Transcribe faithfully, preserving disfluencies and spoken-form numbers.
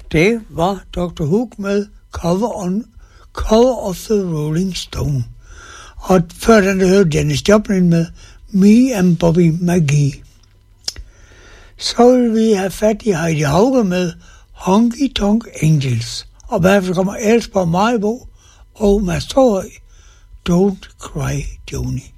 Det var doktor Hook med Cover, on, Cover of the Rolling Stone. Og før den der hørte Janis Joplin med Me and Bobby McGee. Så vil vi have fat i Heidi Hauge med Honky Tonk Angels. Og bagefter kommer Elsborg Maribo og Mads Torhøj, Don't Cry Joni.